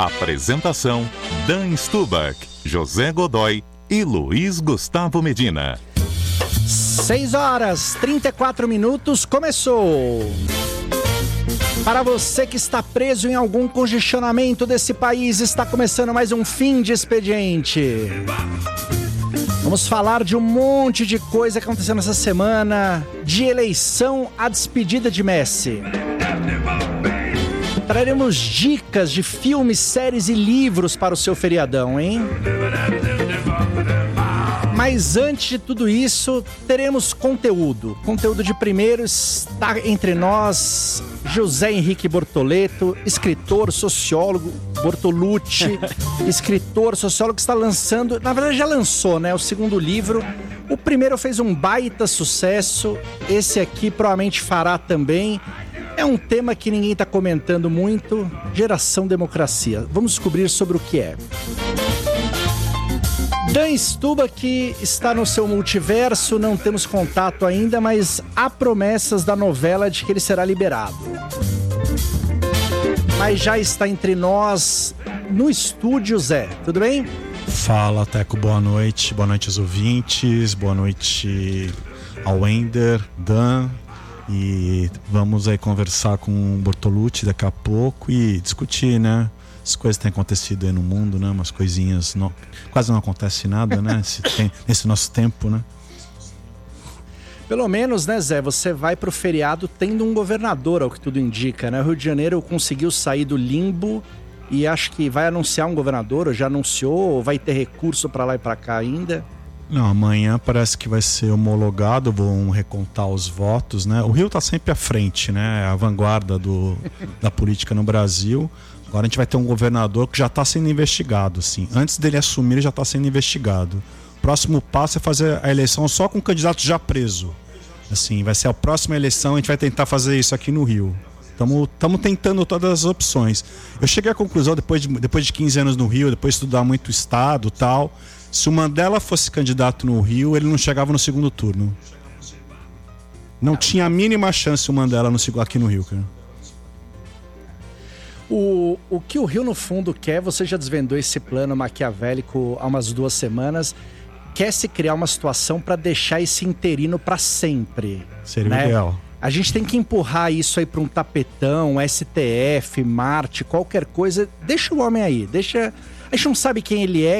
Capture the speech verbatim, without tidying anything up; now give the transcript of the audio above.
Apresentação: Dan Stubach, José Godoy e Luiz Gustavo Medina. seis horas, trinta e quatro minutos, começou! Para você que está preso em algum congestionamento desse país, está começando mais um Fim de Expediente. Vamos falar de um monte de coisa acontecendo essa semana, de eleição à despedida de Messi. Traremos dicas de filmes, séries e livros para o seu feriadão, hein? Mas antes de tudo isso, teremos conteúdo. Conteúdo de primeiro está entre nós José Henrique Bortoleto, escritor, sociólogo, Bortolucci, escritor, sociólogo que está lançando, na verdade já lançou, né, o segundo livro. O primeiro fez um baita sucesso, esse aqui provavelmente fará também. É um tema que ninguém está comentando muito, geração democracia. Vamos descobrir sobre o que é. Dan Stubach, que está no seu multiverso, não temos contato ainda, mas há promessas da novela de que ele será liberado. Mas já está entre nós no estúdio, Zé. Tudo bem? Fala, Teco. Boa noite. Boa noite aos ouvintes. Boa noite ao Wender, Dan. E vamos aí conversar com o Bortolucci daqui a pouco e discutir, né? As coisas têm acontecido aí no mundo, né? Umas coisinhas, não, quase não acontece nada, né? Nesse, tem, nesse nosso tempo, né? Pelo menos, né, Zé? Você vai pro feriado tendo um governador, ao que tudo indica, né? O Rio de Janeiro conseguiu sair do limbo e acho que vai anunciar um governador, ou já anunciou, ou vai ter recurso para lá e para cá ainda. Não, amanhã parece que vai ser homologado, vão recontar os votos, né? O Rio tá sempre à frente, né? A vanguarda do, da política no Brasil. Agora a gente vai ter um governador que já está sendo investigado, assim. Antes dele assumir, ele já está sendo investigado. O próximo passo é fazer a eleição só com o candidato já preso. Assim, vai ser a próxima eleição, a gente vai tentar fazer isso aqui no Rio. Estamos tentando todas as opções. Eu cheguei à conclusão, depois de, depois de quinze anos no Rio, depois de estudar muito o Estado e tal, se o Mandela fosse candidato no Rio, ele não chegava no segundo turno. Não tinha a mínima chance o Mandela no, aqui no Rio, cara. O, o que o Rio, no fundo, quer, você já desvendou esse plano maquiavélico há umas duas semanas, quer se criar uma situação para deixar esse interino para sempre. Seria né? ideal. A gente tem que empurrar isso aí para um tapetão, S T F, Marte, qualquer coisa. Deixa o homem aí, deixa... A gente não sabe quem ele é,